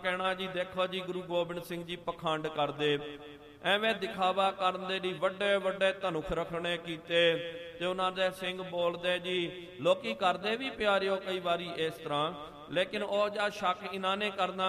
ਕਹਿਣਾ ਜੀ ਦੇਖੋ ਜੀ ਗੁਰੂ ਗੋਬਿੰਦ ਸਿੰਘ ਜੀ ਪਖੰਡ ਕਰਦੇ, ਐਵੇਂ ਦਿਖਾਵਾ ਕਰਨ ਦੇ ਲਈ ਵੱਡੇ ਵੱਡੇ ਧਨੁਖ ਰੱਖਣੇ ਕੀਤੇ ਤੇ ਉਹਨਾਂ ਦੇ ਸਿੰਘ ਬੋਲਦੇ ਜੀ। ਲੋਕੀ ਕਰਦੇ ਵੀ ਪਿਆਰਿਓ ਕਈ ਵਾਰੀ ਇਸ ਤਰ੍ਹਾਂ, ਲੇਕਿਨ ਉਹ ਜਿਹਾ ਸ਼ੱਕ ਇਹਨਾਂ ਨੇ ਕਰਨਾ